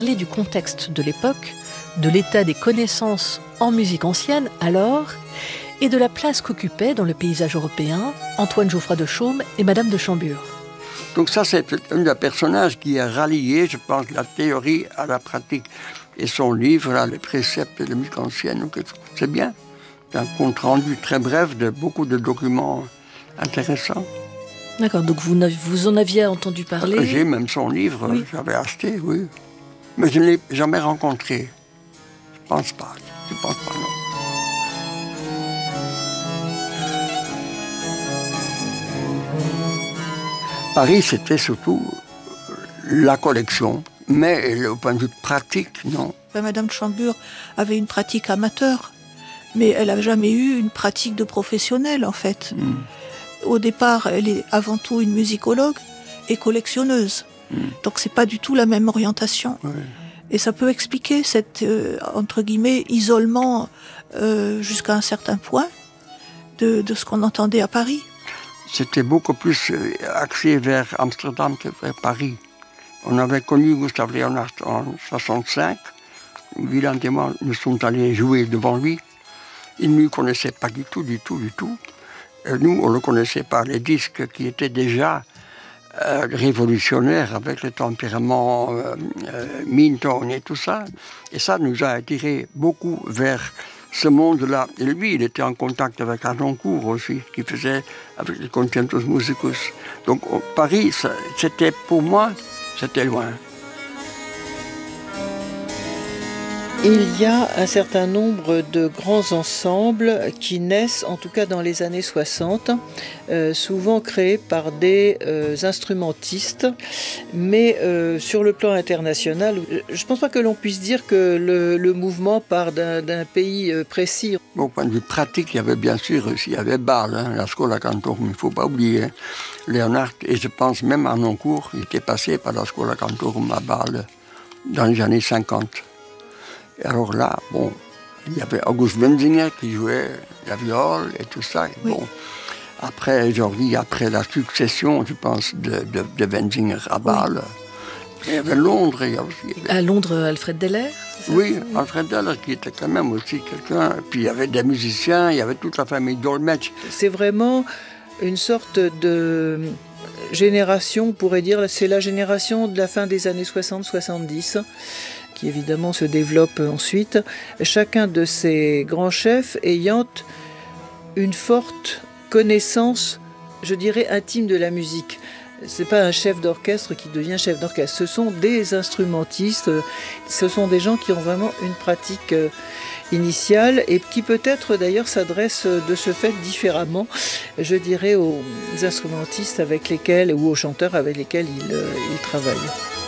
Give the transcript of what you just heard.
Parler du contexte de l'époque, de l'état des connaissances en musique ancienne alors, et de la place qu'occupaient dans le paysage européen Antoine Geoffroy de Chaume et Madame de Chambure. Donc ça, c'est un des personnages qui a rallié, je pense, la théorie à la pratique. Et son livre, là, Les préceptes de la musique ancienne, c'est bien. C'est un compte-rendu très bref de beaucoup de documents intéressants. D'accord, donc vous en aviez entendu parler? J'ai même son livre, oui. J'avais acheté, oui. Mais je ne l'ai jamais rencontré. Je pense pas, non. Paris, c'était surtout la collection, mais au point de vue pratique, non. Madame de Chambure avait une pratique amateur, mais elle n'a jamais eu une pratique de professionnel, en fait. Au départ, elle est avant tout une musicologue et collectionneuse. Donc, c'est pas du tout la même orientation. Oui. Et ça peut expliquer cet, entre guillemets, isolement jusqu'à un certain point de ce qu'on entendait à Paris. C'était beaucoup plus axé vers Amsterdam que vers Paris. On avait connu Gustave Leonhardt en 1965. Wieland et moi, nous sommes allés jouer devant lui. Il ne nous connaissait pas du tout. Et nous, on le connaissait par les disques qui étaient déjà révolutionnaires avec le tempérament Minton et tout ça. Et ça nous a attirés beaucoup vers ce monde-là. Et lui, il était en contact avec Harnoncourt aussi, qui faisait avec les Concertos Musicus. Donc Paris, c'était pour moi, c'était loin. Il y a un certain nombre de grands ensembles qui naissent, en tout cas dans les années 60, souvent créés par des instrumentistes, mais sur le plan international, je ne pense pas que l'on puisse dire que le mouvement part d'un pays précis. Au point de vue pratique, il y avait bien sûr aussi, il y avait Bâle, la Schola Cantorum, il ne faut pas oublier. Leonhardt, et je pense même Harnoncourt, il était passé par la Schola Cantorum à Bâle dans les années 50. Et alors là, bon, il y avait August Wenzinger qui jouait la viole et tout ça. Et oui. Bon, après la succession, je pense, de Wenzinger à Bâle, oui. Il y avait Londres. À Londres, Alfred Deller, c'est ça? Oui, Alfred Deller qui était quand même aussi quelqu'un. Puis il y avait des musiciens, il y avait toute la famille Dolmetsch. C'est vraiment une sorte de génération, on pourrait dire, c'est la génération de la fin des années 60-70. Qui évidemment se développe ensuite, chacun de ces grands chefs ayant une forte connaissance, je dirais, intime de la musique. Ce n'est pas un chef d'orchestre qui devient chef d'orchestre, ce sont des instrumentistes, ce sont des gens qui ont vraiment une pratique initiale et qui peut-être d'ailleurs s'adressent de ce fait différemment, je dirais, aux instrumentistes avec lesquels, ou aux chanteurs avec lesquels ils travaillent.